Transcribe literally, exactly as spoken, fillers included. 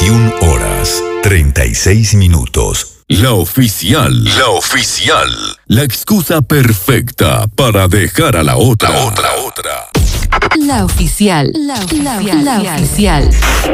veintiuna horas, treinta y seis minutos. La oficial. La oficial. La excusa perfecta para dejar a la otra. La otra, otra. La oficial. La oficial. La oficial.